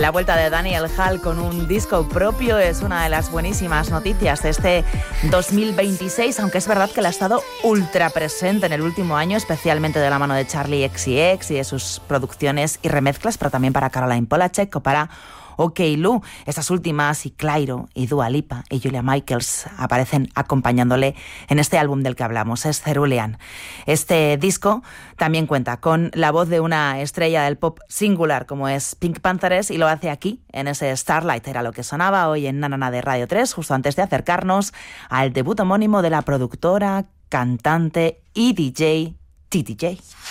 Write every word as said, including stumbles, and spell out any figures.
La vuelta de Daniel Hall con un disco propio es una de las buenísimas noticias de este dos mil veintiséis, aunque es verdad que él ha estado ultra presente en el último año, especialmente de la mano de Charli X C X y de sus producciones y remezclas, pero también para Caroline Polachek o para OK Lu. Estas últimas, y Clairo, y Dua Lipa, y Julia Michaels aparecen acompañándole en este álbum del que hablamos, es Cerulean. Este disco también cuenta con la voz de una estrella del pop singular como es Pink Panthers, y lo hace aquí, en ese Starlight. Era lo que sonaba hoy en Nanana de Radio tres, justo antes de acercarnos al debut homónimo de la productora, cantante y D J T D J.